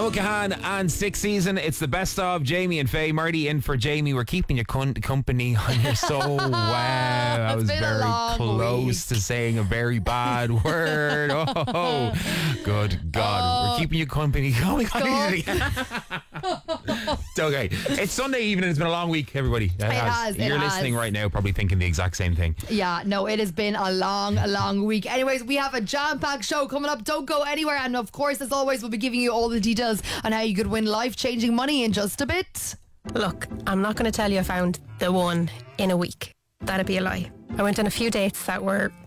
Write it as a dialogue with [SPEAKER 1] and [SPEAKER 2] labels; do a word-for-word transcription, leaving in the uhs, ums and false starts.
[SPEAKER 1] Noah Kahan and Sixth Season. It's the best of Jamie and Faye. Marty in for Jamie. We're keeping you con- company on your soul. Wow, I was very close
[SPEAKER 2] week.
[SPEAKER 1] to saying a very bad word. Oh, good God.
[SPEAKER 2] Oh.
[SPEAKER 1] We're keeping you company. Oh my God. It's okay. It's Sunday evening. It's been a long week, everybody. It,
[SPEAKER 2] It has, it
[SPEAKER 1] You're
[SPEAKER 2] has.
[SPEAKER 1] listening right now, probably thinking the exact same thing.
[SPEAKER 2] Yeah, no, it has been a long, a long week. Anyways, we have a jam-packed show coming up. Don't go anywhere. And of course, as always, we'll be giving you all the details on how you could win life-changing money in just a bit.
[SPEAKER 3] Look, I'm not going to tell you I found the one in a week. That'd be a lie. I went on a few dates that were